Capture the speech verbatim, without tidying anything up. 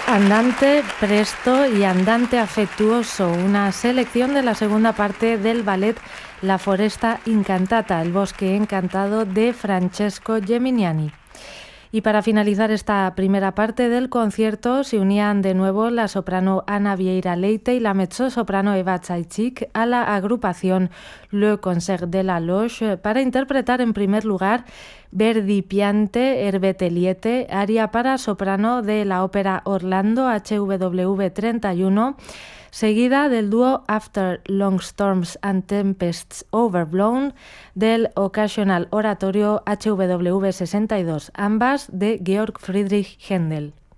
Andante presto y andante afectuoso, una selección de la segunda parte del ballet La Foresta Incantata, el bosque encantado de Francesco Geminiani. Y para finalizar esta primera parte del concierto se unían de nuevo la soprano Ana Vieira Leite y la mezzosoprano Eva Zaitchik a la agrupación Le Concert de la Loge para interpretar en primer lugar Verdi Piante Erbeteliete, aria para soprano de la ópera Orlando H W V treinta y uno, seguida del dúo After Long Storms and Tempests Overblown del Occasional Oratorio H W V sesenta y dos, ambas de Georg Friedrich Händel.